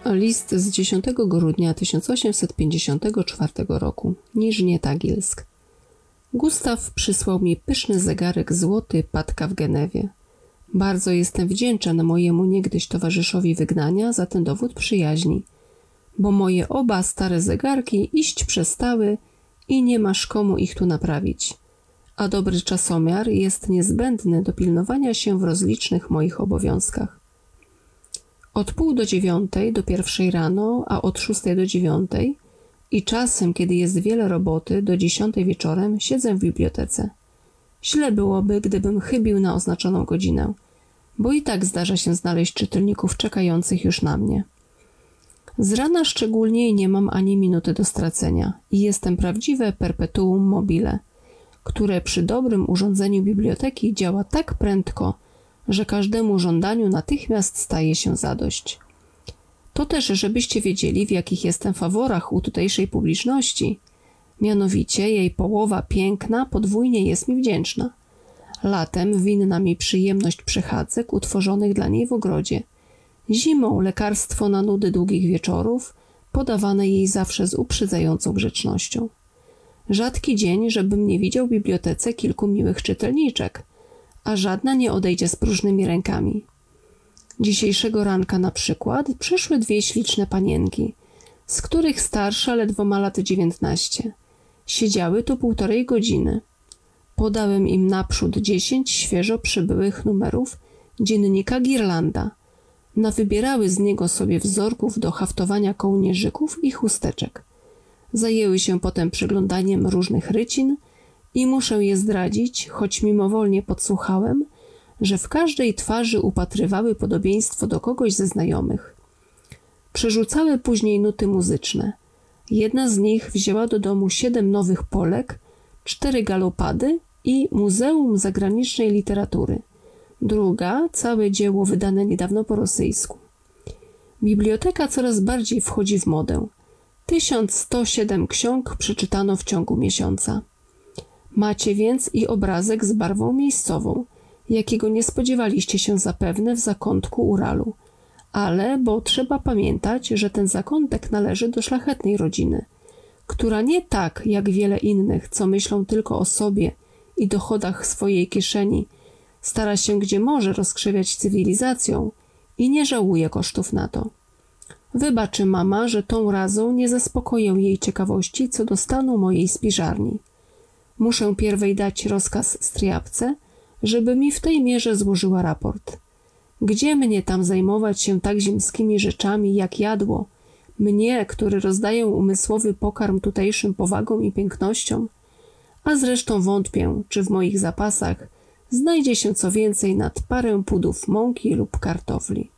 List z 10 grudnia 1854 roku. Niżnie Tagilsk. Gustaw przysłał mi pyszny zegarek złoty Patka w Genewie. Bardzo jestem wdzięczny mojemu niegdyś towarzyszowi wygnania za ten dowód przyjaźni, bo moje oba stare zegarki iść przestały i nie masz komu ich tu naprawić, a dobry czasomiar jest niezbędny do pilnowania się w rozlicznych moich obowiązkach. Od 8:30 do 1 rano, a od 6 do 9 i czasem, kiedy jest wiele roboty, do 10 wieczorem siedzę w bibliotece. Źle byłoby, gdybym chybił na oznaczoną godzinę, bo i tak zdarza się znaleźć czytelników czekających już na mnie. Z rana szczególnie nie mam ani minuty do stracenia i jestem prawdziwe perpetuum mobile, które przy dobrym urządzeniu biblioteki działa tak prędko, że każdemu żądaniu natychmiast staje się zadość. To też, żebyście wiedzieli, w jakich jestem faworach u tutejszej publiczności. Mianowicie jej połowa piękna podwójnie jest mi wdzięczna. Latem winna mi przyjemność przechadzek utworzonych dla niej w ogrodzie. Zimą lekarstwo na nudy długich wieczorów, podawane jej zawsze z uprzedzającą grzecznością. Rzadki dzień, żebym nie widział w bibliotece kilku miłych czytelniczek, a żadna nie odejdzie z próżnymi rękami. Dzisiejszego ranka na przykład przyszły 2 śliczne panienki, z których starsza ledwo ma lat 19. Siedziały tu 1,5 godziny. Podałem im naprzód 10 świeżo przybyłych numerów dziennika Girlanda. Nawybierały z niego sobie wzorków do haftowania kołnierzyków i chusteczek. Zajęły się potem przyglądaniem różnych rycin i muszę je zdradzić, choć mimowolnie podsłuchałem, że w każdej twarzy upatrywały podobieństwo do kogoś ze znajomych. Przerzucały później nuty muzyczne. Jedna z nich wzięła do domu 7 nowych Polek, 4 galopady i Muzeum Zagranicznej Literatury. Druga całe dzieło wydane niedawno po rosyjsku. Biblioteka coraz bardziej wchodzi w modę. 1107 ksiąg przeczytano w ciągu miesiąca. Macie więc i obrazek z barwą miejscową, jakiego nie spodziewaliście się zapewne w zakątku Uralu. Ale, bo trzeba pamiętać, że ten zakątek należy do szlachetnej rodziny, która nie tak jak wiele innych, co myślą tylko o sobie i dochodach swojej kieszeni, stara się gdzie może rozkrzewiać cywilizacją i nie żałuje kosztów na to. Wybaczy mama, że tą razą nie zaspokoję jej ciekawości co do stanu mojej spiżarni. Muszę pierwej dać rozkaz stryjapce, żeby mi w tej mierze złożyła raport. Gdzie mnie tam zajmować się tak ziemskimi rzeczami jak jadło? Mnie, który rozdaję umysłowy pokarm tutejszym powagom i pięknościom? A zresztą wątpię, czy w moich zapasach znajdzie się co więcej nad parę pudów mąki lub kartofli.